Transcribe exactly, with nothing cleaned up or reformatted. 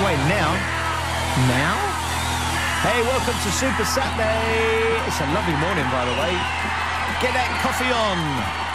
Wait, now? Now? Hey, welcome to Super Saturday. It's a lovely morning, by the way. Get that coffee on.